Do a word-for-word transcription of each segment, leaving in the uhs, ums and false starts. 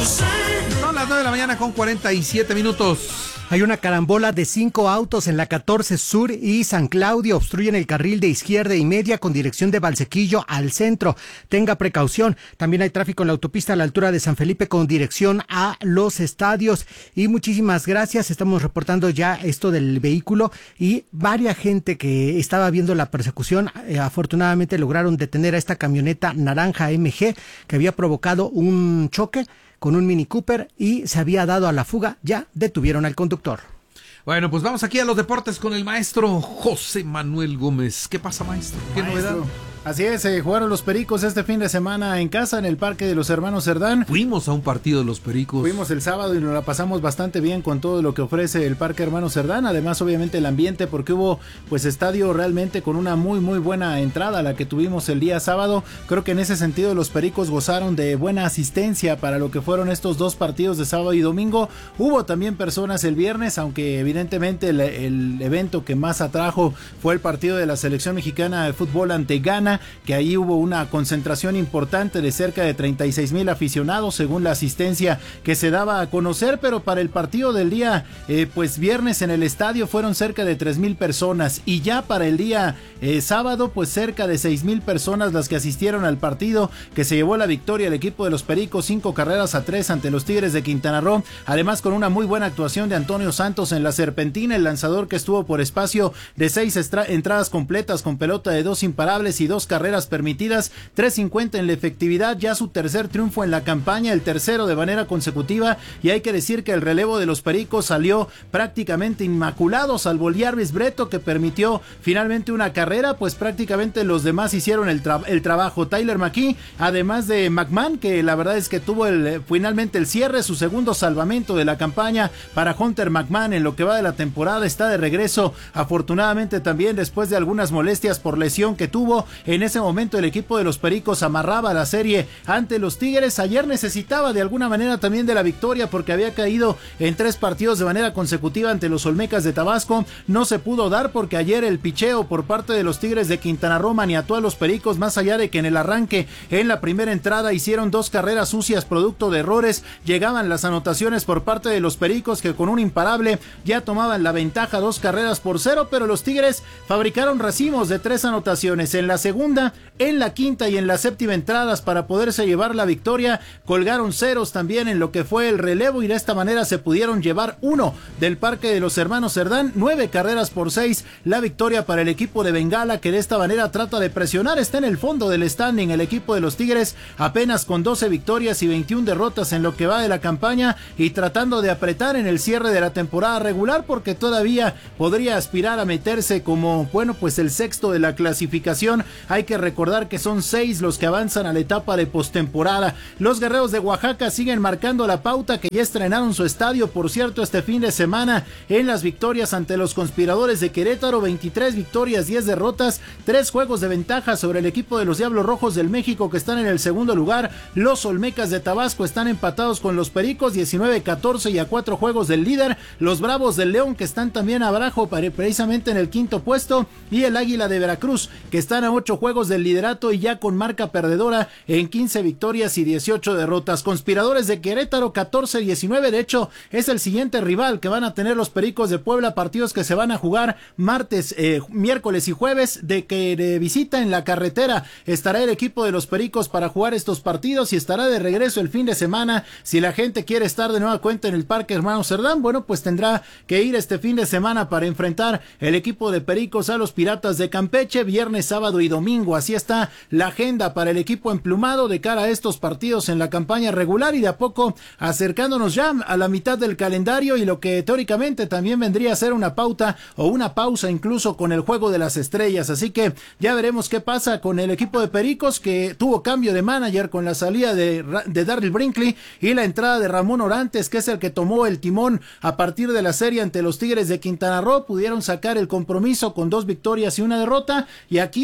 Son las nueve de la mañana con cuarenta y siete minutos. Hay una carambola de cinco autos en la catorce Sur y San Claudio. Obstruyen el carril de izquierda y media con dirección de Valsequillo al centro. Tenga precaución. También hay tráfico en la autopista a la altura de San Felipe con dirección a los estadios. Y muchísimas gracias. Estamos reportando ya esto del vehículo y varias gente que estaba viendo la persecución. Eh, afortunadamente lograron detener a esta camioneta naranja M G que había provocado un choque con un Mini Cooper y se había dado a la fuga. Ya detuvieron al conductor. Bueno, pues vamos aquí a los deportes con el maestro José Manuel Gómez. ¿Qué pasa, maestro? ¿Qué Maestro. novedad? Así es, eh, jugaron los Pericos este fin de semana en casa en el Parque de los Hermanos Cerdán. Fuimos a un partido de los Pericos. Fuimos el sábado y nos la pasamos bastante bien con todo lo que ofrece el Parque Hermanos Cerdán. Además, obviamente, el ambiente, porque hubo pues estadio realmente con una muy muy buena entrada la que tuvimos el día sábado. Creo que en ese sentido los Pericos gozaron de buena asistencia para lo que fueron estos dos partidos de sábado y domingo. Hubo también personas el viernes, aunque evidentemente el, el evento que más atrajo fue el partido de la selección mexicana de fútbol ante Ghana, que ahí hubo una concentración importante de cerca de treinta y seis mil aficionados según la asistencia que se daba a conocer, pero para el partido del día eh, pues viernes en el estadio fueron cerca de tres mil personas y ya para el día eh, sábado pues cerca de seis mil personas las que asistieron al partido, que se llevó la victoria el equipo de los Pericos, cinco carreras a tres ante los Tigres de Quintana Roo, además con una muy buena actuación de Antonio Santos en la serpentina, el lanzador que estuvo por espacio de seis entradas completas con pelota de dos imparables y dos carreras permitidas, tres cincuenta en la efectividad, ya su tercer triunfo en la campaña, el tercero de manera consecutiva, y hay que decir que el relevo de los Pericos salió prácticamente inmaculado, salvo el Jarvis Breto que permitió finalmente una carrera, pues prácticamente los demás hicieron el, tra el trabajo. Tyler McKee, además de McMahon, que la verdad es que tuvo el, finalmente el cierre, su segundo salvamento de la campaña para Hunter McMahon en lo que va de la temporada, está de regreso, afortunadamente también después de algunas molestias por lesión que tuvo. En ese momento el equipo de los Pericos amarraba la serie ante los Tigres. Ayer necesitaba de alguna manera también de la victoria porque había caído en tres partidos de manera consecutiva ante los Olmecas de Tabasco. No se pudo dar porque ayer el picheo por parte de los Tigres de Quintana Roo maniató a los Pericos, más allá de que en el arranque en la primera entrada hicieron dos carreras sucias producto de errores. Llegaban las anotaciones por parte de los Pericos que con un imparable ya tomaban la ventaja, dos carreras por cero, pero los Tigres fabricaron racimos de tres anotaciones en la segunda, en la quinta y en la séptima entradas para poderse llevar la victoria. Colgaron ceros también en lo que fue el relevo y de esta manera se pudieron llevar uno del Parque de los Hermanos Cerdán, nueve carreras por seis, la victoria para el equipo de Bengala, que de esta manera trata de presionar, está en el fondo del standing el equipo de los Tigres, apenas con doce victorias y veintiuna derrotas en lo que va de la campaña y tratando de apretar en el cierre de la temporada regular porque todavía podría aspirar a meterse como, bueno, pues el sexto de la clasificación. Hay que recordar que son seis los que avanzan a la etapa de postemporada. Los Guerreros de Oaxaca siguen marcando la pauta, que ya estrenaron su estadio, por cierto, este fin de semana en las victorias ante los Conspiradores de Querétaro, veintitrés victorias, diez derrotas, tres juegos de ventaja sobre el equipo de los Diablos Rojos del México, que están en el segundo lugar. Los Olmecas de Tabasco están empatados con los Pericos, diecinueve catorce y a cuatro juegos del líder. Los Bravos del León, que están también abajo precisamente en el quinto puesto, y el Águila de Veracruz, que están a ocho juegos del liderato y ya con marca perdedora en quince victorias y dieciocho derrotas. Conspiradores de Querétaro catorce diecinueve, de hecho es el siguiente rival que van a tener los Pericos de Puebla, partidos que se van a jugar martes, eh, miércoles y jueves, de que de visita en la carretera estará el equipo de los Pericos para jugar estos partidos y estará de regreso el fin de semana. Si la gente quiere estar de nueva cuenta en el Parque Hermanos Cerdán, bueno, pues tendrá que ir este fin de semana para enfrentar el equipo de Pericos a los Piratas de Campeche, viernes, sábado y domingo. Así está la agenda para el equipo emplumado de cara a estos partidos en la campaña regular y de a poco acercándonos ya a la mitad del calendario y lo que teóricamente también vendría a ser una pauta o una pausa incluso con el Juego de las Estrellas. Así que ya veremos qué pasa con el equipo de Pericos, que tuvo cambio de manager con la salida de, de Darryl Brinkley y la entrada de Ramón Orantes, que es el que tomó el timón a partir de la serie ante los Tigres de Quintana Roo. Pudieron sacar el compromiso con dos victorias y una derrota, y aquí, bueno, pues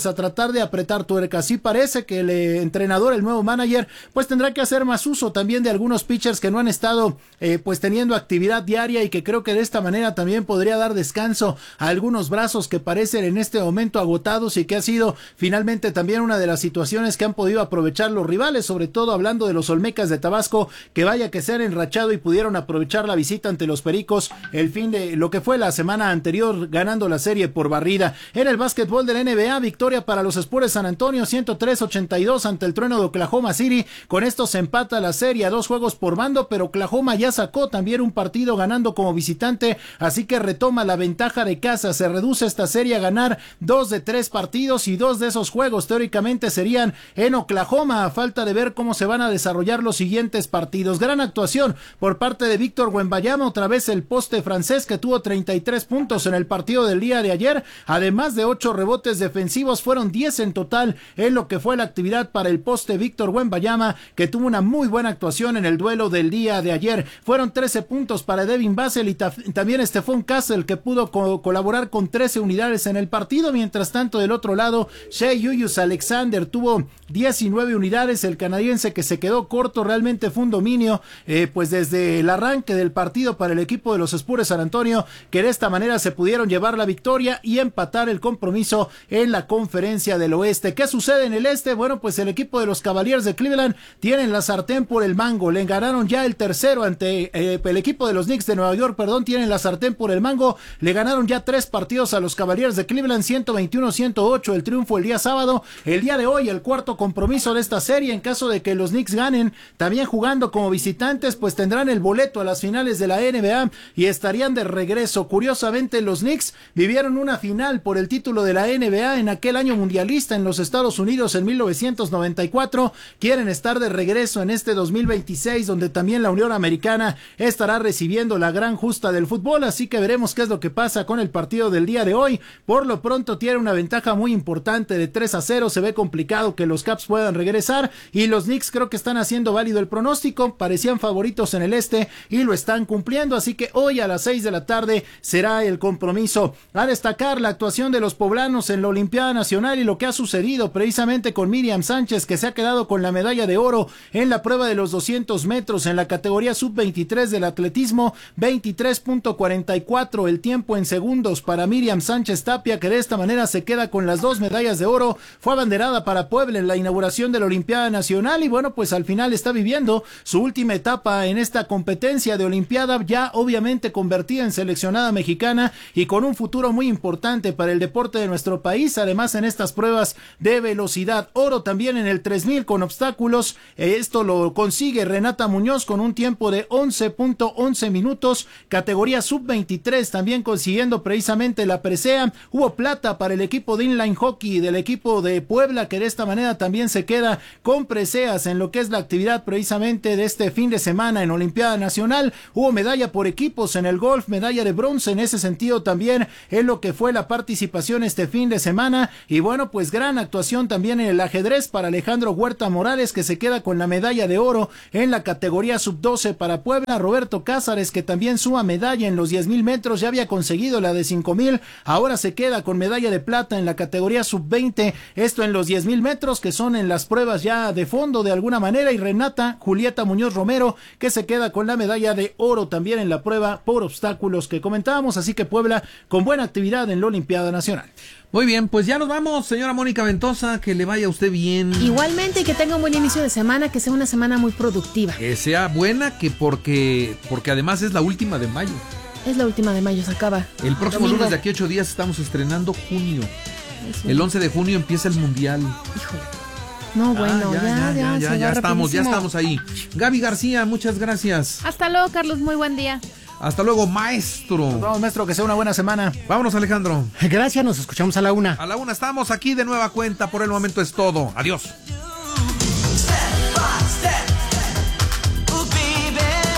a tratar de apretar tuercas. Sí parece que el eh, entrenador, el nuevo manager, pues tendrá que hacer más uso también de algunos pitchers que no han estado eh, pues teniendo actividad diaria, y que creo que de esta manera también podría dar descanso a algunos brazos que parecen en este momento agotados, y que ha sido finalmente también una de las situaciones que han podido aprovechar los rivales, sobre todo hablando de los Olmecas de Tabasco, que vaya que se han enrachado y pudieron aprovechar la visita ante los Pericos el fin de lo que fue la semana anterior, ganando la serie por barrida. En el básquetbol de la N B A, victoria para los Spurs de San Antonio, ciento tres a ochenta y dos ante el Trueno de Oklahoma City. Con esto se empata la serie a dos juegos por bando, pero Oklahoma ya sacó también un partido ganando como visitante, así que retoma la ventaja de casa. Se reduce esta serie a ganar dos de tres partidos, y dos de esos juegos teóricamente serían en Oklahoma, a falta de ver cómo se van a desarrollar los siguientes partidos. Gran actuación por parte de Víctor Wembanyama, otra vez el poste francés, que tuvo treinta y tres puntos en el partido del día de ayer, además de ocho rebotes defensivos. Fueron diez en total en lo que fue la actividad para el poste Víctor Wembanyama, que tuvo una muy buena actuación en el duelo del día de ayer. Fueron trece puntos para Devin Vassell y ta también Stephon Castle, que pudo co colaborar con trece unidades en el partido. Mientras tanto, del otro lado, Shai Gilgeous-Alexander tuvo diecinueve unidades. El canadiense, que se quedó corto, realmente fue un dominio eh, pues desde el arranque del partido para el equipo de los Spurs de San Antonio, que de esta manera se pudieron llevar la victoria y empatar el compromiso en la Conferencia del Oeste. ¿Qué sucede en el Este? Bueno, pues el equipo de los Cavaliers de Cleveland tienen la sartén por el mango. Le ganaron ya el tercero ante eh, el equipo de los Knicks de Nueva York, perdón, tienen la sartén por el mango. Le ganaron ya tres partidos a los Cavaliers de Cleveland, ciento veintiuno a ciento ocho, el triunfo el día sábado. El día de hoy, el cuarto compromiso de esta serie. En caso de que los Knicks ganen, también jugando como visitantes, pues tendrán el boleto a las finales de la N B A y estarían de regreso. Curiosamente, los Knicks vivieron una final por el título de la N B A en aquel año mundialista en los Estados Unidos en mil novecientos noventa y cuatro. Quieren estar de regreso en este dos mil veintiséis, donde también la Unión Americana estará recibiendo la gran justa del fútbol, así que veremos qué es lo que pasa con el partido del día de hoy. Por lo pronto tiene una ventaja muy importante de tres a cero, se ve complicado que los Caps puedan regresar, y los Knicks creo que están haciendo válido el pronóstico, parecían favoritos en el este y lo están cumpliendo, así que hoy a las seis de la tarde será el compromiso. A destacar la actuación de los poblanos en la Olimpiada Nacional y lo que ha sucedido precisamente con Miriam Sánchez, que se ha quedado con la medalla de oro en la prueba de los doscientos metros en la categoría sub veintitrés del atletismo, veintitrés punto cuarenta y cuatro el tiempo en segundos para Miriam Sánchez Tapia, que de esta manera se queda con las dos medallas de oro. Fue abanderada para Puebla en la inauguración de la Olimpiada Nacional y bueno, pues al final está viviendo su última etapa en esta competencia de Olimpiada, ya obviamente convertida en seleccionada mexicana y con un futuro muy importante para el deporte de nuestro país, además en estas pruebas de velocidad. Oro también en el tres mil con obstáculos, esto lo consigue Renata Muñoz con un tiempo de once punto once minutos, categoría sub veintitrés también consiguiendo precisamente la presea. Hubo plata para el equipo de inline hockey del equipo de Puebla, que de esta manera también se queda con preseas en lo que es la actividad precisamente de este fin de semana en Olimpiada Nacional. Hubo medalla por equipos en el golf, medalla de bronce en ese sentido también en lo que fue la participación este fin de semana. Y bueno, pues gran actuación también en el ajedrez para Alejandro Huerta Morales, que se queda con la medalla de oro en la categoría sub doce para Puebla. Roberto Cázares, que también suma medalla en los diez mil metros, ya había conseguido la de cinco mil, ahora se queda con medalla de plata en la categoría sub veinte, esto en los diez mil metros, que son en las pruebas ya de fondo de alguna manera. Y Renata Julieta Muñoz Romero, que se queda con la medalla de oro también en la prueba por obstáculos que comentábamos, así que Puebla con buena actividad en la Olimpiada Nacional. Muy bien, pues ya nos vamos, señora Mónica Ventosa, que le vaya a usted bien. Igualmente, y que tenga un buen inicio de semana, que sea una semana muy productiva. Que sea buena, que porque, porque además es la última de mayo. Es la última de mayo, se acaba. El próximo Domingo. lunes de aquí a ocho días estamos estrenando junio. Eso. El once de junio empieza el Mundial. Híjole. No, bueno, Ah, ya, ya, ya, ya, se ya va estamos, ya rapidísimo. estamos ahí. Gaby García, muchas gracias. Hasta luego, Carlos, muy buen día. Hasta luego, maestro. Vamos, maestro, que sea una buena semana. Vámonos, Alejandro. Gracias, nos escuchamos a la una. A la una estamos aquí de nueva cuenta. Por el momento es todo. Adiós.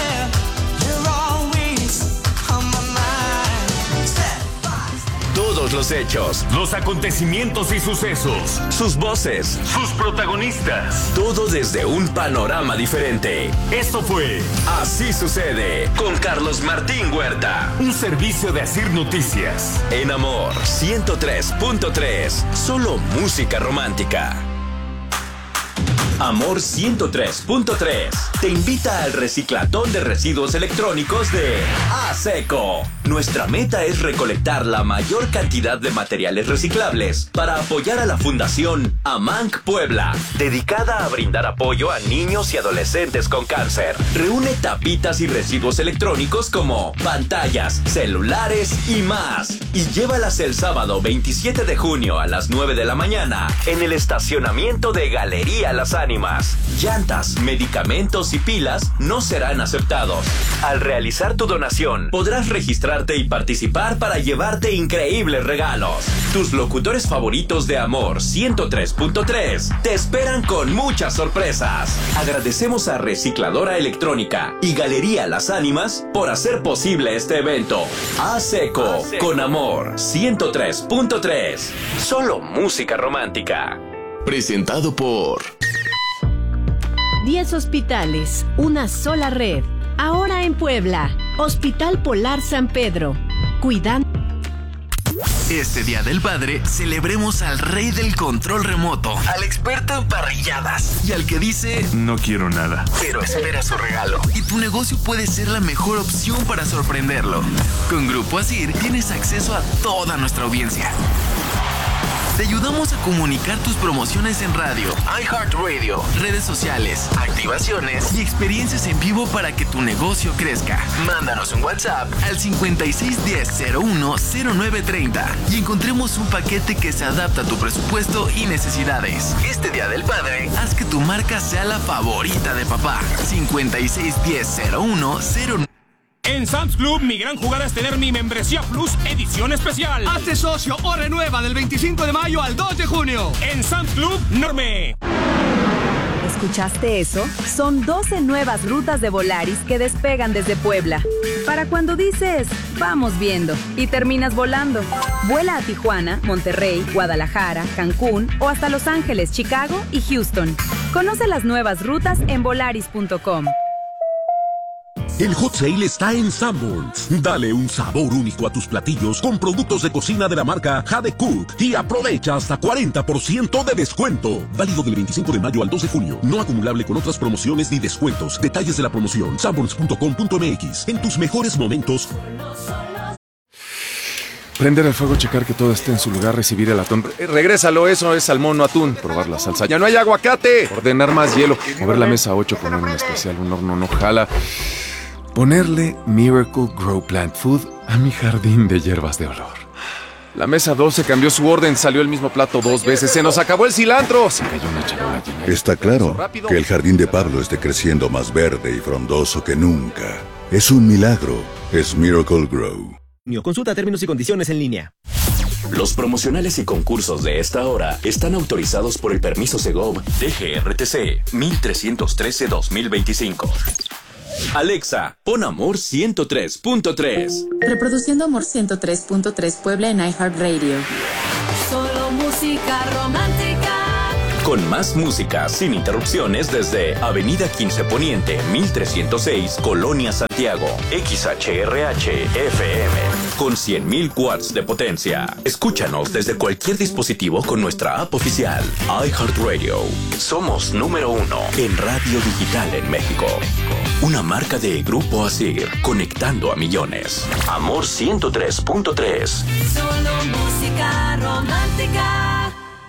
Todos todos los hechos, los acontecimientos y sucesos, sus voces, sus protagonistas. Todo desde un panorama diferente. Esto fue Así Sucede con Carlos Martín Huerta. Un servicio de Asir Noticias. En Amor ciento tres punto tres. Solo música romántica. Amor ciento tres punto tres te invita al reciclatón de residuos electrónicos de ASECO. Nuestra meta es recolectar la mayor cantidad de materiales reciclables para apoyar a la Fundación AMANC Puebla, dedicada a brindar apoyo a niños y adolescentes con cáncer. Reúne tapitas y residuos electrónicos como pantallas, celulares y más, y llévalas el sábado veintisiete de junio a las nueve de la mañana en el estacionamiento de Galería Las Ánimas. Llantas, medicamentos y pilas no serán aceptados. Al realizar tu donación, podrás registrarte y participar para llevarte increíbles regalos. Tus locutores favoritos de Amor ciento tres punto tres te esperan con muchas sorpresas. Agradecemos a Recicladora Electrónica y Galería Las Ánimas por hacer posible este evento. ASECO con Amor ciento tres punto tres. Solo música romántica. Presentado por diez hospitales, una sola red. Ahora en Puebla, Hospital Polar San Pedro. Cuidando. Este Día del Padre, celebremos al rey del control remoto, al experto en parrilladas y al que dice no quiero nada, pero espera su regalo. Y tu negocio puede ser la mejor opción para sorprenderlo. Con Grupo Asir tienes acceso a toda nuestra audiencia. Te ayudamos a comunicar tus promociones en radio, iHeartRadio, redes sociales, activaciones y experiencias en vivo para que tu negocio crezca. Mándanos un WhatsApp al cincuenta y seis diez cero uno cero nueve treinta y encontremos un paquete que se adapta a tu presupuesto y necesidades. Este Día del Padre, haz que tu marca sea la favorita de papá. cincuenta y seis diez cero uno cero nueve. En Sam's Club, mi gran jugada es tener mi membresía Plus edición especial. Hazte socio o renueva del veinticinco de mayo al dos de junio. En Sam's Club, Norme. ¿Escuchaste eso? Son doce nuevas rutas de Volaris que despegan desde Puebla. Para cuando dices, vamos viendo, y terminas volando. Vuela a Tijuana, Monterrey, Guadalajara, Cancún o hasta Los Ángeles, Chicago y Houston. Conoce las nuevas rutas en volaris punto com. El Hot Sale está en Sanborns. Dale un sabor único a tus platillos con productos de cocina de la marca Jade Cook y aprovecha hasta cuarenta por ciento de descuento. Válido del veinticinco de mayo al dos de junio. No acumulable con otras promociones ni descuentos. Detalles de la promoción: sanborns punto com punto m x. En tus mejores momentos. Prender el fuego, checar que todo esté en su lugar, recibir el atún. Eh, regrésalo, eso es salmón, no atún. Probar la salsa. ¡Ya no hay aguacate! Ordenar más hielo. Mover la mesa ocho, poner un especial, un horno no jala. Ponerle Miracle Grow Plant Food a mi jardín de hierbas de olor. La mesa doce cambió su orden, salió el mismo plato dos veces. ¡Se nos acabó el cilantro! Se cayó una charola llena. Está claro que el jardín de Pablo esté creciendo más verde y frondoso que nunca. Es un milagro. Es Miracle Grow. Consulta términos y condiciones en línea. Los promocionales y concursos de esta hora están autorizados por el permiso Segov D G R T C mil trescientos trece dos mil veinticinco. Alexa, pon Amor ciento tres punto tres. Reproduciendo Amor ciento tres punto tres Puebla en iHeartRadio. Solo música romántica. Con más música sin interrupciones desde Avenida quince Poniente, mil trescientos seis, Colonia Santiago. X H R H F M. Con cien mil watts de potencia. Escúchanos desde cualquier dispositivo con nuestra app oficial. iHeartRadio. Somos número uno en radio digital en México. Una marca de Grupo Asir, conectando a millones. Amor ciento tres punto tres. Solo música romántica.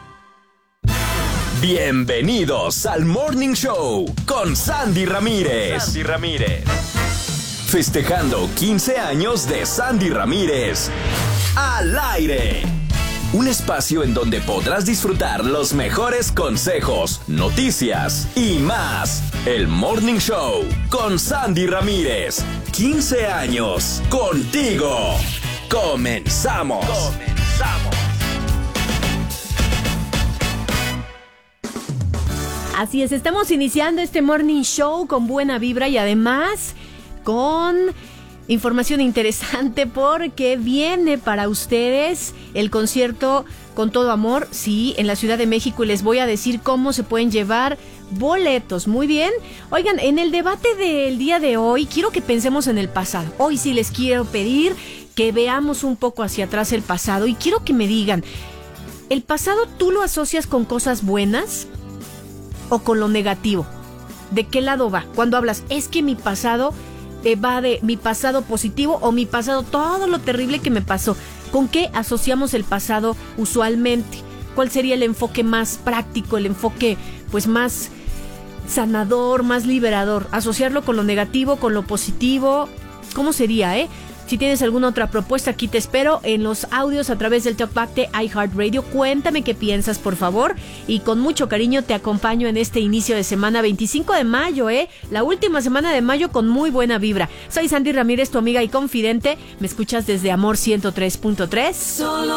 Bienvenidos al Morning Show con Sandy Ramírez. Sandy Ramírez. Festejando quince años de Sandy Ramírez al aire. Un espacio en donde podrás disfrutar los mejores consejos, noticias y más. El Morning Show con Sandy Ramírez. quince años contigo. Comenzamos. Comenzamos. Así es, estamos iniciando este Morning Show con buena vibra y además con información interesante porque viene para ustedes el concierto Con Todo Amor, sí, en la Ciudad de México, y les voy a decir cómo se pueden llevar boletos. Muy bien. Oigan, en el debate del día de hoy quiero que pensemos en el pasado. Hoy sí les quiero pedir que veamos un poco hacia atrás el pasado y quiero que me digan, ¿el pasado tú lo asocias con cosas buenas o con lo negativo? ¿De qué lado va? Cuando hablas, es que mi pasado eh, va de mi pasado positivo o mi pasado, todo lo terrible que me pasó. ¿Con qué asociamos el pasado usualmente? ¿Cuál sería el enfoque más práctico, el enfoque pues más sanador, más liberador? ¿Asociarlo con lo negativo, con lo positivo? ¿Cómo sería, eh? Si tienes alguna otra propuesta, aquí te espero en los audios a través del Talkback de iHeartRadio. Cuéntame qué piensas, por favor. Y con mucho cariño te acompaño en este inicio de semana, veinticinco de mayo, ¿eh? La última semana de mayo con muy buena vibra. Soy Sandy Ramírez, tu amiga y confidente. ¿Me escuchas desde Amor ciento tres punto tres? Solo